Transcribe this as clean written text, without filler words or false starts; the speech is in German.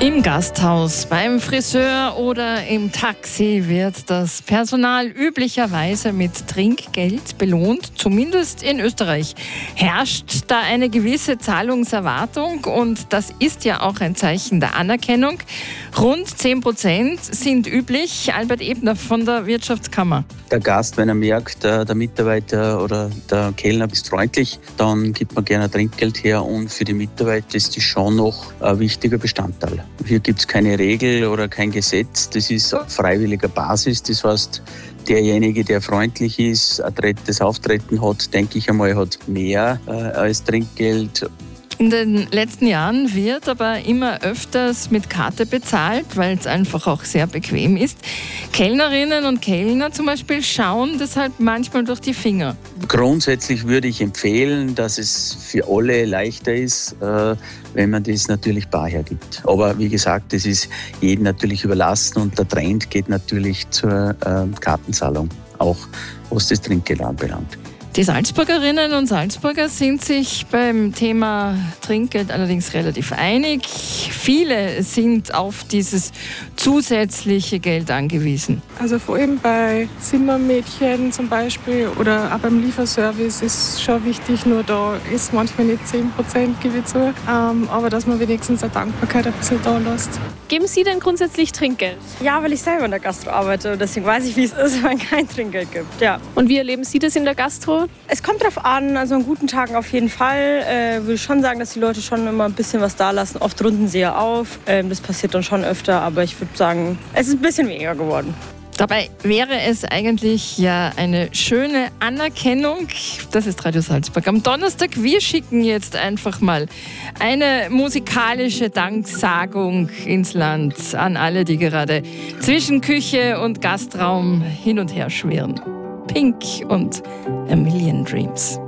Im Gasthaus, beim Friseur oder im Taxi wird das Personal üblicherweise mit Trinkgeld belohnt. Zumindest in Österreich herrscht da eine gewisse Zahlungserwartung und das ist ja auch ein Zeichen der Anerkennung. Rund 10% sind üblich. Albert Ebner von der Wirtschaftskammer. Der Gast, wenn er merkt, der Mitarbeiter oder der Kellner ist freundlich, dann gibt man gerne Trinkgeld her und für die Mitarbeiter ist das schon noch ein wichtiger Bestandteil. Hier gibt es keine Regel oder kein Gesetz, das ist auf freiwilliger Basis. Das heißt, derjenige, der freundlich ist, das Auftreten hat, denke ich einmal, hat mehr als Trinkgeld. In den letzten Jahren wird aber immer öfters mit Karte bezahlt, weil es einfach auch sehr bequem ist. Kellnerinnen und Kellner zum Beispiel schauen deshalb manchmal durch die Finger. Grundsätzlich würde ich empfehlen, dass es für alle leichter ist, wenn man das natürlich bar hergibt. Aber wie gesagt, das ist jedem natürlich überlassen und der Trend geht natürlich zur Kartenzahlung, auch was das Trinkgeld anbelangt. Die Salzburgerinnen und Salzburger sind sich beim Thema Trinkgeld allerdings relativ einig. Viele sind auf dieses zusätzliche Geld angewiesen. Also vor allem bei Zimmermädchen zum Beispiel oder auch beim Lieferservice ist schon wichtig, nur da ist manchmal nicht 10%, gebe ich zu. Aber dass man wenigstens eine Dankbarkeit ein bisschen da lässt. Geben Sie denn grundsätzlich Trinkgeld? Ja, weil ich selber in der Gastro arbeite und deswegen weiß ich, wie es ist, wenn es kein Trinkgeld gibt. Ja. Und wie erleben Sie das in der Gastro? Es kommt drauf an, also an guten Tagen auf jeden Fall. Würde ich schon sagen, dass die Leute schon immer ein bisschen was da lassen. Oft runden sie ja auf. Das passiert dann schon öfter, aber ich würde sagen, es ist ein bisschen weniger geworden. Dabei wäre es eigentlich ja eine schöne Anerkennung. Das ist Radio Salzburg. Am Donnerstag, wir schicken jetzt einfach mal eine musikalische Danksagung ins Land an alle, die gerade zwischen Küche und Gastraum hin und her schwirren. Pink und A Million Dreams.